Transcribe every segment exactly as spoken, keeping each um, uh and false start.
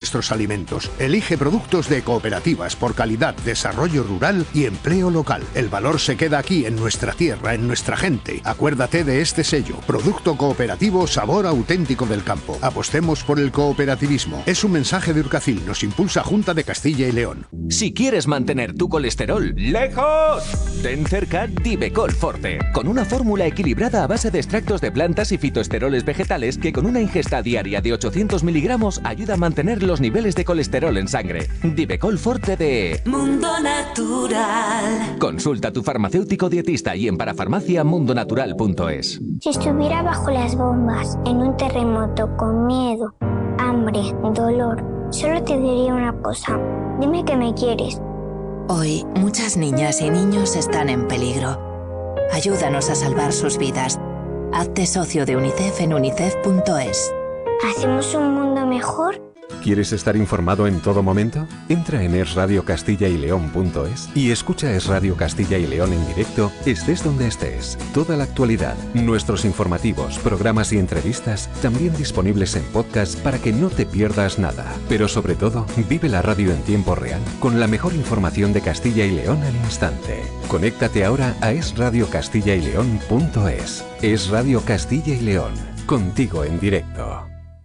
nuestros alimentos. Elige productos de cooperativas por calidad, desarrollo rural y empleo local. El valor se queda aquí, en nuestra tierra, en nuestra gente. Acuérdate de este sello. Producto cooperativo, sabor auténtico del campo. Apostemos por el cooperativismo. Es un mensaje de Urcacil. Nos impulsa Junta de Castilla y León. Si quieres mantener tu colesterol lejos, ten cerca Divecol Forte, con una fórmula equilibrada a base de extractos de plantas y fitoesteroles vegetales que con una ingesta diaria de ochocientos miligramos ayuda a mantener los niveles de colesterol en sangre. Divecol Forte de Mundo Natural. Consulta a tu farmacéutico dietista y en parafarmacia mundonatural punto es. Si estuviera bajo las bombas, en un terremoto, con miedo, hambre, dolor, solo te diría una cosa. Dime que me quieres. Hoy, muchas niñas y niños están en peligro. Ayúdanos a salvar sus vidas. Hazte socio de UNICEF en unicef punto es. ¿Hacemos un mundo mejor? ¿Quieres estar informado en todo momento? Entra en es radio castilla y león punto es y escucha Es Radio Castilla y León en directo, estés donde estés. Toda la actualidad, nuestros informativos, programas y entrevistas, también disponibles en podcast para que no te pierdas nada. Pero sobre todo, vive la radio en tiempo real, con la mejor información de Castilla y León al instante. Conéctate ahora a es radio castilla y león punto es. Es Radio Castilla y León, contigo en directo.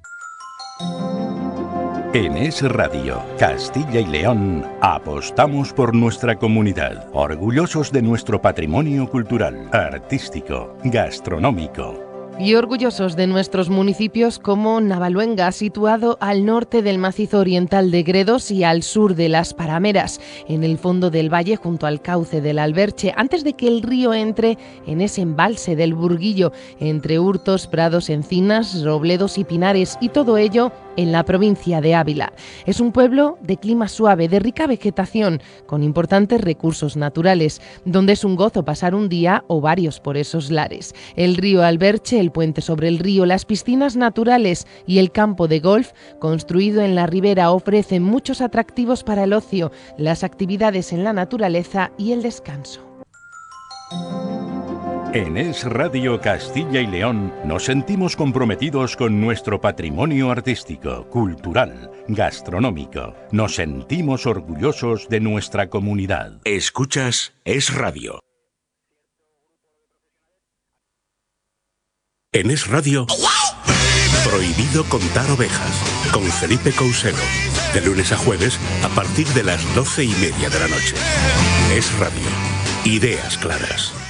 En Es Radio Castilla y León apostamos por nuestra comunidad, orgullosos de nuestro patrimonio cultural, artístico, gastronómico. Y orgullosos de nuestros municipios como Navaluenga, situado al norte del macizo oriental de Gredos y al sur de Las Parameras, en el fondo del valle junto al cauce del Alberche, antes de que el río entre en ese embalse del Burguillo, entre hurtos, prados, encinas, robledos y pinares, y todo ello en la provincia de Ávila. Es un pueblo de clima suave, de rica vegetación, con importantes recursos naturales, donde es un gozo pasar un día o varios por esos lares. El río Alberche, el puente sobre el río, las piscinas naturales y el campo de golf construido en la ribera ofrecen muchos atractivos para el ocio, las actividades en la naturaleza y el descanso. En Es Radio Castilla y León nos sentimos comprometidos con nuestro patrimonio artístico, cultural, gastronómico. Nos sentimos orgullosos de nuestra comunidad. Escuchas Es Radio. En Es Radio, prohibido contar ovejas, con Felipe Couselo, de lunes a jueves a partir de las doce y media de la noche. Es Radio, ideas claras.